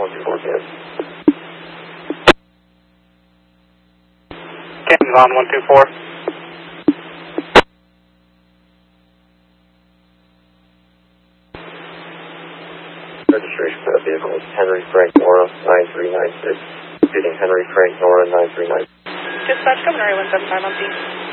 124 Kansas. Kansas on 124. Registration for that vehicle is Henry Frank Nora 9396. Repeating Henry Frank Nora 9396. Dispatch, Governor 175 on scene.